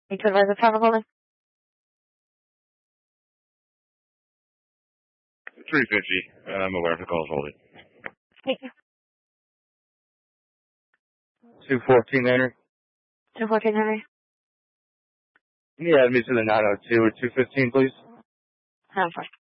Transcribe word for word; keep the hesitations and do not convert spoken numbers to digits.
You could advise the travel holding? three fifty. Uh, I'm aware of the calls holding. Thank you. two fourteen Henry. two fourteen Henry. Can you add me to the nine oh two or two fifteen, please? nine four.